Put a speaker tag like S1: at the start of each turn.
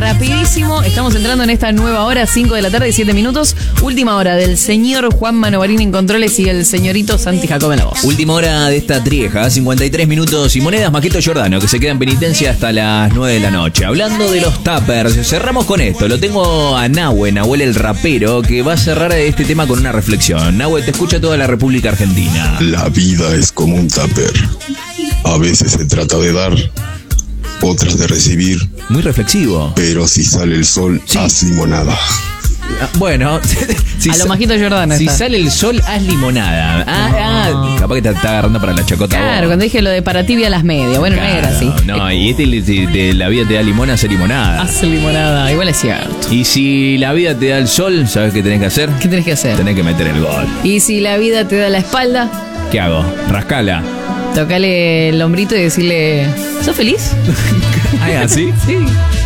S1: rapidísimo. Estamos entrando en esta nueva hora, 5 de la tarde y 7 minutos. Última hora del señor Juan Manovarini en controles y el señorito Santi Jacob en la voz.
S2: Última hora de esta trieja, 53 minutos y monedas. Maqueto Giordano, que se queda en penitencia hasta las 9 de la noche. Hablando de los tuppers, cerramos con esto. Lo tengo a Nahuel el rapero, que va a cerrar este tema con una reflexión. Nahuel, te escucha toda la República Argentina.
S3: La vida es como un tupper. A veces se trata de dar, otras de recibir.
S2: Muy reflexivo.
S3: Pero si sale el sol,
S2: Sí.
S3: haz limonada.
S2: Bueno, si
S1: A lo Majito Giordano
S2: Si
S1: está.
S2: sale el sol, haz limonada. Capaz que te está agarrando para la chacota.
S1: Claro,
S2: vos.
S1: cuando dije lo de para tibia a las medias. Bueno, no era así.
S2: No, y de la vida te da limón, hace limonada.
S1: Hace limonada, igual es cierto.
S2: Y si la vida te da el sol, ¿sabes qué tenés que hacer?
S1: ¿Qué tenés que hacer?
S2: Tenés que meter el gol.
S1: Y si la vida te da la espalda,
S2: ¿Qué hago? Rascala.
S1: tocale el hombrito y decirle, ¿sos feliz?
S2: ¿Ah, así?
S1: Sí.